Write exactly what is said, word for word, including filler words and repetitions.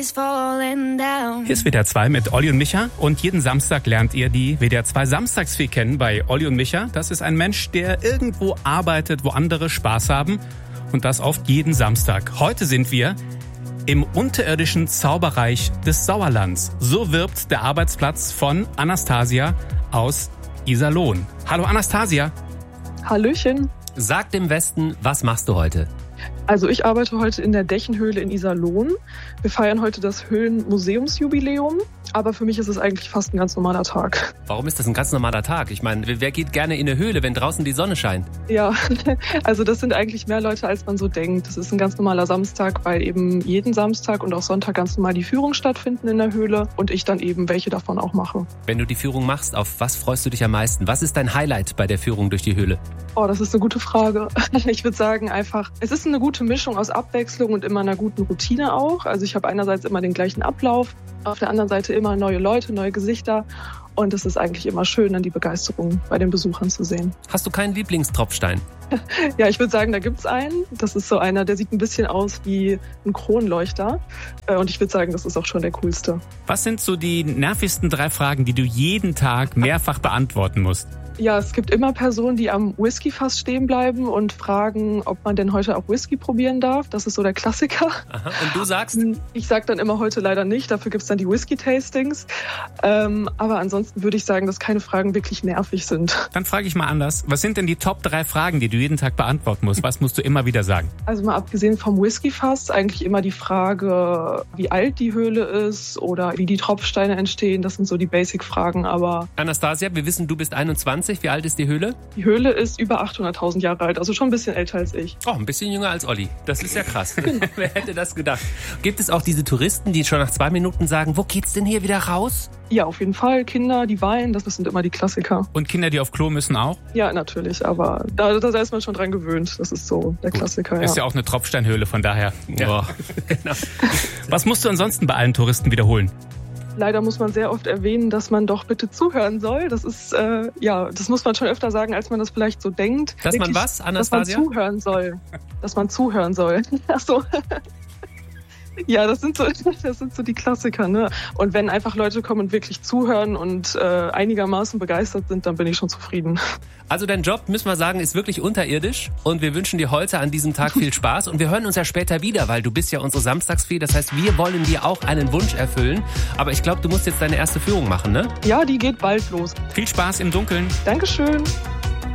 is falling down. Hier ist W D R zwei mit Olli und Micha und jeden Samstag lernt ihr die W D R zwei Samstagsfee kennen bei Olli und Micha. Das ist ein Mensch, der irgendwo arbeitet, wo andere Spaß haben und das oft jeden Samstag. Heute sind wir im unterirdischen Zauberreich des Sauerlands. So wirbt der Arbeitsplatz von Anastasia aus Iserlohn. Hallo Anastasia. Hallöchen. Sag dem Westen, was machst du heute? Also ich arbeite heute in der Dächenhöhle in Iserlohn. Wir feiern heute das Höhlenmuseumsjubiläum, aber für mich ist es eigentlich fast ein ganz normaler Tag. Warum ist das ein ganz normaler Tag? Ich meine, wer geht gerne in eine Höhle, wenn draußen die Sonne scheint? Ja, also das sind eigentlich mehr Leute, als man so denkt. Das ist ein ganz normaler Samstag, weil eben jeden Samstag und auch Sonntag ganz normal die Führungen stattfinden in der Höhle und ich dann eben welche davon auch mache. Wenn du die Führung machst, auf was freust du dich am meisten? Was ist dein Highlight bei der Führung durch die Höhle? Oh, das ist eine gute Frage. Ich würde sagen einfach, es ist eine gute Mischung aus Abwechslung und immer einer guten Routine auch. Also ich habe einerseits immer den gleichen Ablauf, auf der anderen Seite immer neue Leute, neue Gesichter. Und es ist eigentlich immer schön, dann die Begeisterung bei den Besuchern zu sehen. Hast du keinen Lieblingstropfstein? Ja, ich würde sagen, da gibt's einen. Das ist so einer, der sieht ein bisschen aus wie ein Kronleuchter. Und ich würde sagen, das ist auch schon der coolste. Was sind so die nervigsten drei Fragen, die du jeden Tag mehrfach beantworten musst? Ja, es gibt immer Personen, die am Whiskyfass stehen bleiben und fragen, ob man denn heute auch Whisky probieren darf. Das ist so der Klassiker. Aha. Und du sagst? Ich sag dann immer heute leider nicht. Dafür gibt's dann die Whisky-Tastings. Ähm, aber ansonsten würde ich sagen, dass keine Fragen wirklich nervig sind. Dann frage ich mal anders. Was sind denn die Top drei Fragen, die du jeden Tag beantworten musst? Was musst du immer wieder sagen? Also mal abgesehen vom Whiskyfass eigentlich immer die Frage, wie alt die Höhle ist oder wie die Tropfsteine entstehen. Das sind so die Basic-Fragen. Aber Anastasia, wir wissen, du bist einundzwanzig. Wie alt ist die Höhle? Die Höhle ist über achthunderttausend Jahre alt, also schon ein bisschen älter als ich. Oh, ein bisschen jünger als Olli. Das ist ja krass. Wer hätte das gedacht? Gibt es auch diese Touristen, die schon nach zwei Minuten sagen, wo geht's denn hier wieder raus? Ja, auf jeden Fall. Kinder, die weinen, das sind immer die Klassiker. Und Kinder, die auf Klo müssen auch? Ja, natürlich, aber da, da ist man schon dran gewöhnt. Das ist so der Gut. Klassiker, ja. Ist ja auch eine Tropfsteinhöhle, von daher. Ja. Genau. Was musst du ansonsten bei allen Touristen wiederholen? Leider muss man sehr oft erwähnen, dass man doch bitte zuhören soll. Das ist, äh, ja, das muss man schon öfter sagen, als man das vielleicht so denkt. Dass Wirklich, man was, Anastasia? Dass man zuhören soll. Dass man zuhören soll. Ach so. Ja, das sind so, das sind so die Klassiker, ne? Und wenn einfach Leute kommen und wirklich zuhören und äh, einigermaßen begeistert sind, dann bin ich schon zufrieden. Also dein Job, müssen wir sagen, ist wirklich unterirdisch und wir wünschen dir heute an diesem Tag viel Spaß und wir hören uns ja später wieder, weil du bist ja unsere Samstagsfee, das heißt, wir wollen dir auch einen Wunsch erfüllen, aber ich glaube, du musst jetzt deine erste Führung machen, ne? Ja, die geht bald los. Viel Spaß im Dunkeln. Dankeschön.